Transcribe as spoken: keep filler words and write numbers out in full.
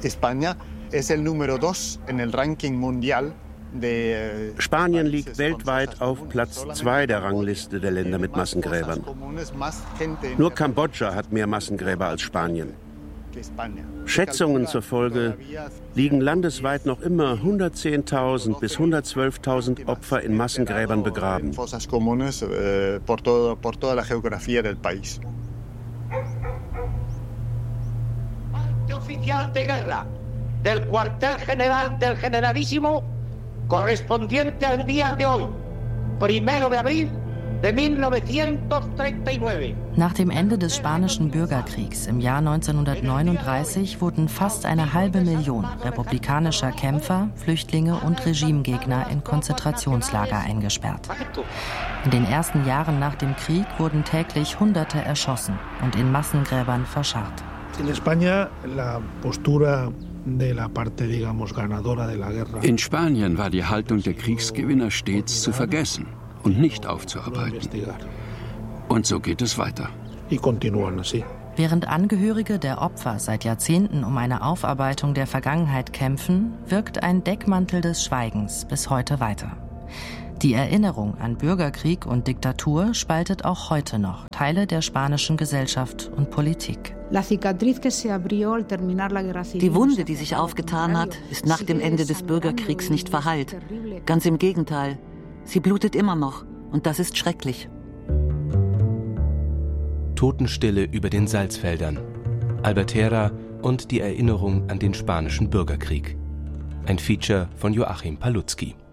Spanien liegt weltweit auf Platz zwei der Rangliste der Länder mit Massengräbern. Nur Kambodscha hat mehr Massengräber als Spanien. Schätzungen zufolge liegen landesweit noch immer hundertzehntausend bis hundertzwölftausend Opfer in Massengräbern begraben. Oficial de guerra del cuartel general del generalísimo correspondiente al día de hoy, primero de abril de mil novecientos treinta y nueve. Nach dem Ende des Spanischen Bürgerkriegs im Jahr neunzehnhundertneununddreißig wurden fast eine halbe Million republikanischer Kämpfer, Flüchtlinge und Regimegegner in Konzentrationslager eingesperrt. In den ersten Jahren nach dem Krieg wurden täglich Hunderte erschossen und in Massengräbern verscharrt. In España la postura de la parte, digamos, ganadora de la guerra. In Spanien war die Haltung der Kriegsgewinner stets zu vergessen und nicht aufzuarbeiten. Und so geht es weiter. Während Angehörige der Opfer seit Jahrzehnten um eine Aufarbeitung der Vergangenheit kämpfen, wirkt ein Deckmantel des Schweigens bis heute weiter. Die Erinnerung an Bürgerkrieg und Diktatur spaltet auch heute noch Teile der spanischen Gesellschaft und Politik. Die Wunde, die sich aufgetan hat, ist nach dem Ende des Bürgerkriegs nicht verheilt. Ganz im Gegenteil. Sie blutet immer noch und das ist schrecklich. Totenstille über den Salzfeldern. Albatera und die Erinnerung an den Spanischen Bürgerkrieg. Ein Feature von Joachim Palutzki.